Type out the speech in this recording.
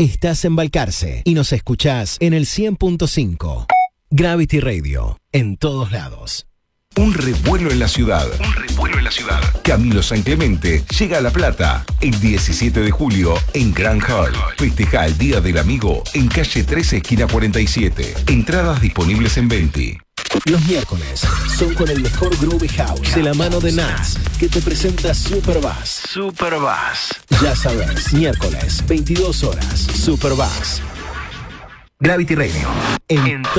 Estás en Balcarce y nos escuchás en el 100.5. Gravity Radio, en todos lados. Un revuelo en la ciudad. Camilo San Clemente llega a La Plata el 17 de julio en Grand Hall. Festeja el Día del Amigo en calle 13, esquina 47. Entradas disponibles en Venti. Los miércoles son con el mejor Groovy House de la mano de Nats, que te presenta Superbass. Ya sabes, miércoles, 22 horas, Superbass. Gravity Radio. En